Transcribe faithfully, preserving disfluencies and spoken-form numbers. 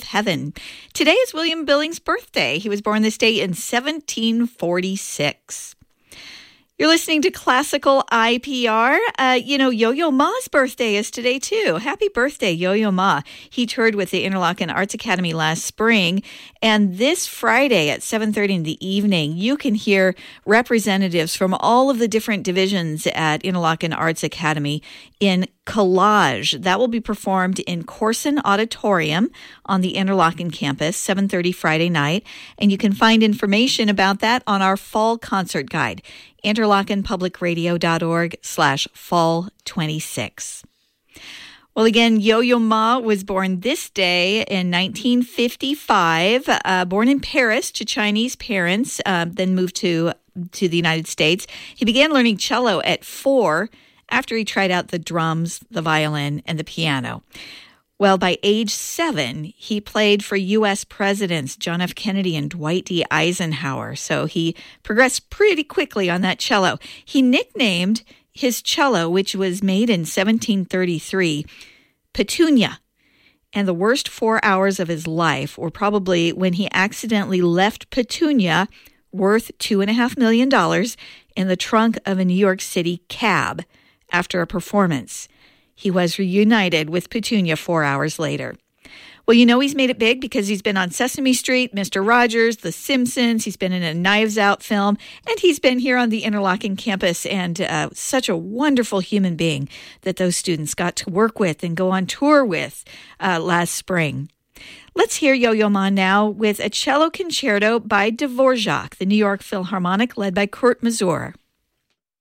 heaven. Today is William Billings' birthday. He was born this day in seventeen forty-six. You're listening to Classical I P R. Uh, you know, Yo-Yo Ma's birthday is today, too. Happy birthday, Yo-Yo Ma. He toured with the Interlochen Arts Academy last spring. And this Friday at seven thirty in the evening, you can hear representatives from all of the different divisions at Interlochen Arts Academy in Collage. That will be performed in Corson Auditorium on the Interlochen campus, seven thirty Friday night. And you can find information about that on our fall concert guide, interlochenpublicradio.org slash fall 26. Well, again, Yo-Yo Ma was born this day in nineteen fifty-five, uh, born in Paris to Chinese parents, uh, then moved to, to the United States. He began learning cello at four after he tried out the drums, the violin, and the piano. Well, by age seven, he played for U S presidents John F. Kennedy and Dwight D. Eisenhower, so he progressed pretty quickly on that cello. He nicknamed his cello, which was made in seventeen thirty-three, Petunia. And the worst four hours of his life were probably when he accidentally left Petunia, worth two and a half million dollars, in the trunk of a New York City cab after a performance. He was reunited with Petunia four hours later. Well, you know he's made it big because he's been on Sesame Street, Mister Rogers, The Simpsons. He's been in a Knives Out film, and he's been here on the Interlochen campus, and uh, such a wonderful human being that those students got to work with and go on tour with uh, last spring. Let's hear Yo-Yo Ma now with a cello concerto by Dvorak, the New York Philharmonic, led by Kurt Masur.